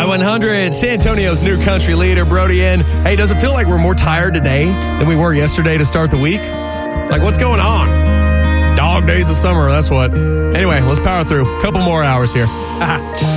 Y100, San Antonio's new country leader, Brody N. Hey, does it feel like we're more tired today than we were yesterday to start the week? Like, what's going on? Dog days of summer, that's what. Anyway, let's power through. A couple more hours here.